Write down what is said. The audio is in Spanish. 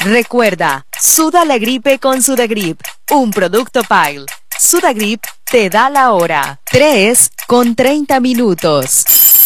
Recuerda, suda la gripe con Sudagrip, un producto Pile. Sudagrip te da la hora. 3:30 minutos.